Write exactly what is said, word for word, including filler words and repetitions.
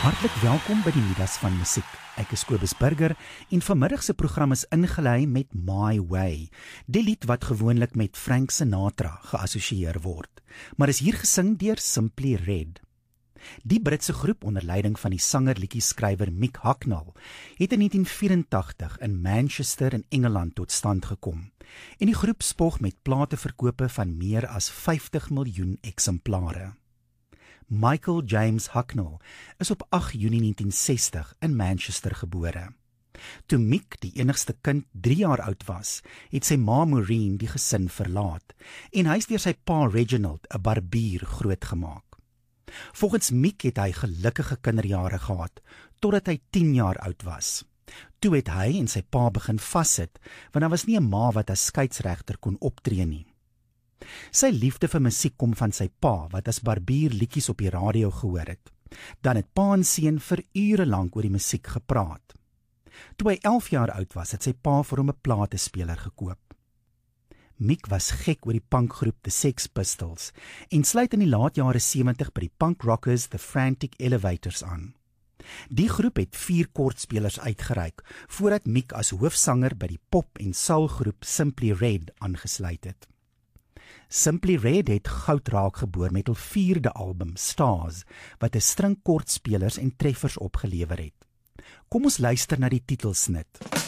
Hartlik welkom by die Middags van Musiek. Ek is Kobus Burger en vanmiddag se program is ingelei met My Way, die lied wat gewoonlik met Frank Sinatra geassosieer word, maar is hier gesing deur Simply Red. Die Britse groep onder leiding van die sanger-liedjieskrywer Mick Hucknall het in negentien vyerentagtig in Manchester in Engeland tot stand gekom en die groep spog met plateverkope van meer as vyftig miljoen eksemplare. Michael James Hucknall is op agt Junie negentien sestig in Manchester gebore. Toe Mick, die enigste kind, drie jaar oud was, het sy ma Maureen die gesin verlaat en hy is deur sy pa Reginald, 'n barbier, grootgemaak. Volgens Mick het hy gelukkige kinderjare gehad, totdat hy tien jaar oud was. Toe het hy en sy pa begin vassit, want daar was nie 'n ma wat as skeieregter kon optree nie. Sy liefde vir musiek kom van sy pa, wat as barbier liedjies op die radio gehoor het. Dan het pa en seun vir ure lank oor die musiek gepraat. Toe hy elf jaar oud was, het sy pa vir hom 'n platespeler gekoop. Mick was gek oor die punkgroep The Sex Pistols en sluit in die laat jare sewentig by die punk rockers The Frantic Elevators aan. Die groep het vier kortspelers uitgereik, voordat Mick as hoofsanger by die pop- en soulgroep Simply Red aangesluit het. Simply Red het goud raak geboor met hul vierde album, Stars, wat 'n string kortspelers en treffers opgelewer het. Kom ons luister na die titelsnit.